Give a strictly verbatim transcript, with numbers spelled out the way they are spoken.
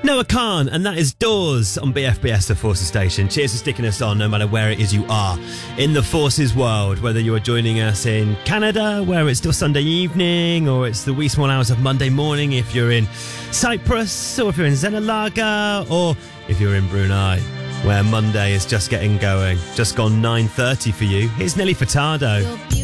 Noah Khan, and that is Doors on B F B S, the Forces station. Cheers for sticking us on, no matter where it is you are in the Forces world, whether you are joining us in Canada, where it's still Sunday evening, or it's the wee small hours of Monday morning, if you're in Cyprus, or if you're in Zenalaga, or if you're in Brunei, where Monday is just getting going. Just gone nine thirty for you. Here's Nelly Furtado.